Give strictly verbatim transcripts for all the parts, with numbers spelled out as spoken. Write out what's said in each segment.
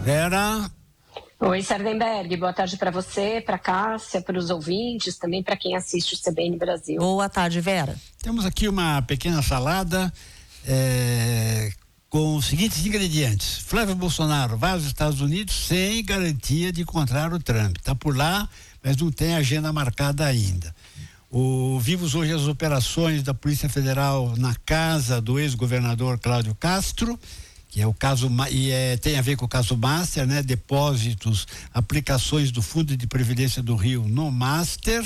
Vera? Oi, Sardenberg, boa tarde para você, para Cássia, para os ouvintes, também para quem assiste o C B N Brasil. Boa tarde, Vera. Temos aqui uma pequena salada é, com os seguintes ingredientes. Flávio Bolsonaro vai aos Estados Unidos sem garantia de encontrar o Trump. Está por lá, mas não tem agenda marcada ainda. O, vimos hoje as operações da Polícia Federal na casa do ex-governador Cláudio Castro, que é o caso, e é, tem a ver com o caso Master, né? Depósitos, aplicações do Fundo de Previdência do Rio no Master,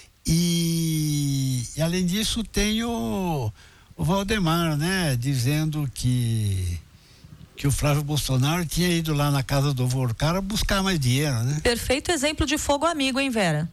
e, e além disso tem o, o Valdemar, né? Dizendo que que o Flávio Bolsonaro tinha ido lá na casa do Vorcara buscar mais dinheiro, né? Perfeito exemplo de fogo amigo, hein, Vera?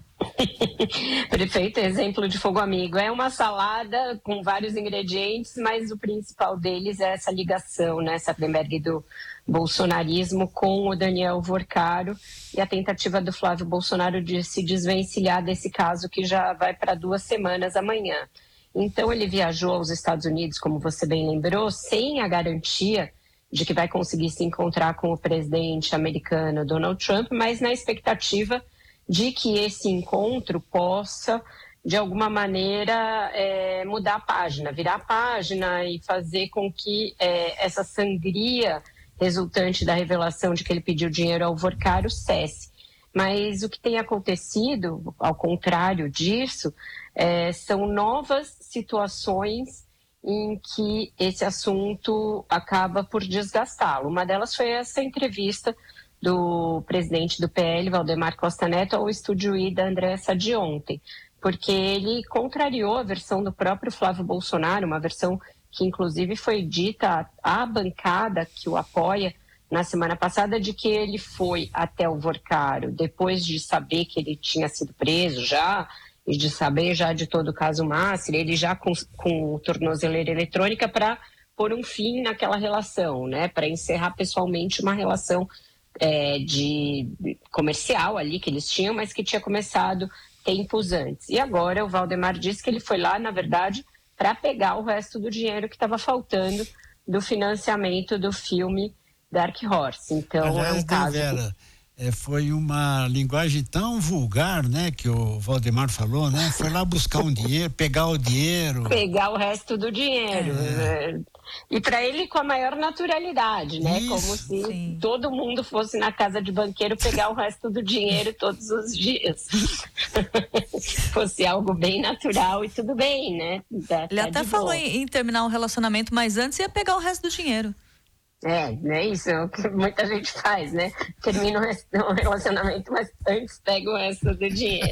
Perfeito exemplo de fogo amigo. É uma salada com vários ingredientes, mas o principal deles é essa ligação, né, Sardenberg, do bolsonarismo com o Daniel Vorcaro e a tentativa do Flávio Bolsonaro de se desvencilhar desse caso que já vai para duas semanas amanhã. Então ele viajou aos Estados Unidos, como você bem lembrou, sem a garantia de que vai conseguir se encontrar com o presidente americano Donald Trump, mas na expectativa de que esse encontro possa, de alguma maneira, é, mudar a página, virar a página e fazer com que é, essa sangria resultante da revelação de que ele pediu dinheiro ao Vorcaro cesse. Mas o que tem acontecido, ao contrário disso, é, são novas situações em que esse assunto acaba por desgastá-lo. Uma delas foi essa entrevista do presidente do P L, Valdemar Costa Neto, ao Estúdio I da Andressa de ontem, porque ele contrariou a versão do próprio Flávio Bolsonaro, uma versão que inclusive foi dita à bancada que o apoia na semana passada, de que ele foi até o Vorcaro depois de saber que ele tinha sido preso já, e de saber já de todo o caso Master, ele já com, com tornozeleira eletrônica para pôr um fim naquela relação, né, para encerrar pessoalmente uma relação É, de comercial ali que eles tinham, mas que tinha começado tempos antes. E agora o Valdemar disse que ele foi lá, na verdade, para pegar o resto do dinheiro que estava faltando do financiamento do filme Dark Horse. Então, aliás, é um caso... Vera, é, foi uma linguagem tão vulgar, né, que o Valdemar falou, né? Foi lá buscar um dinheiro, pegar o dinheiro. Pegar o resto do dinheiro. É. Né? E para ele com a maior naturalidade, né? Isso, como se sim. todo mundo fosse na casa de banqueiro pegar o resto do dinheiro todos os dias. Fosse algo bem natural e tudo bem, né? Tá, Ele tá até de falou boa. em, em terminar um relacionamento, mas antes ia pegar o resto do dinheiro. É, né? Isso é o que muita gente faz, né? Termina um relacionamento, mas antes pega o resto do dinheiro.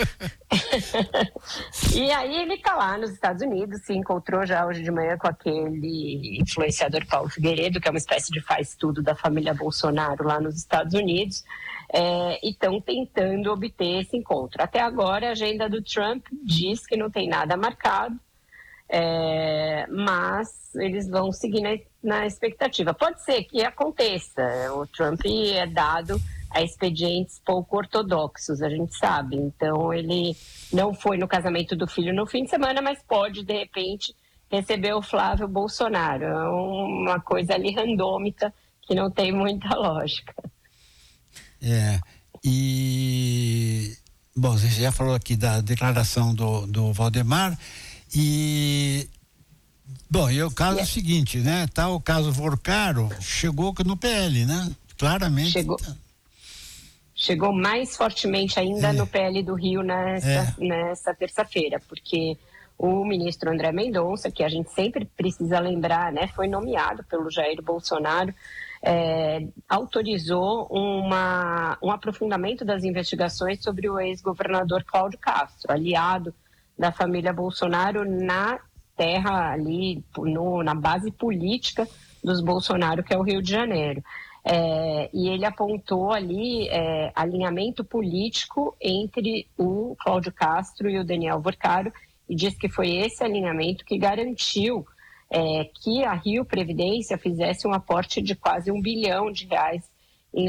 E aí ele tá lá nos Estados Unidos, se encontrou já hoje de manhã com aquele influenciador Paulo Figueiredo, que é uma espécie de faz-tudo da família Bolsonaro lá nos Estados Unidos, é, e estão tentando obter esse encontro. Até agora a agenda do Trump diz que não tem nada marcado, é, mas eles vão seguir na, na expectativa. Pode ser que aconteça, o Trump é dado a expedientes pouco ortodoxos, a gente sabe. Então ele não foi no casamento do filho no fim de semana, mas pode, de repente, receber o Flávio Bolsonaro. É uma coisa ali randômica que não tem muita lógica. É, e... Bom, você já falou aqui da declaração do, do Valdemar, e... Bom, e o caso é o seguinte, né? Tá, o caso Vorcaro chegou no P L, né? Claramente. Chegou. Tá. Chegou mais fortemente ainda É. no P L do Rio nessa, É. nessa terça-feira, porque o ministro André Mendonça, que a gente sempre precisa lembrar, né, foi nomeado pelo Jair Bolsonaro, é, autorizou uma, um aprofundamento das investigações sobre o ex-governador Cláudio Castro, aliado da família Bolsonaro na terra ali, no, na base política dos Bolsonaro, que é o Rio de Janeiro. É, e ele apontou ali é, alinhamento político entre o Cláudio Castro e o Daniel Vorcaro, e diz que foi esse alinhamento que garantiu é, que a Rio Previdência fizesse um aporte de quase um bilhão de reais